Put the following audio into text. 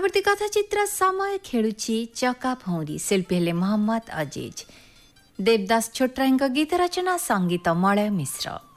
ପରବର୍ତ୍ତୀ କଥାଚିତ୍ର ସମୟ ଖେଳୁଛି ଚକା ଭଉଁରୀ। ଶିଳ୍ପୀ ହେଲେ ମହମ୍ମଦ ଅଜିଜ। ଦେବଦାସ ଛୋଟରାୟଙ୍କ ଗୀତ ରଚନା, ସଙ୍ଗୀତ ମଳୟ ମିଶ୍ର।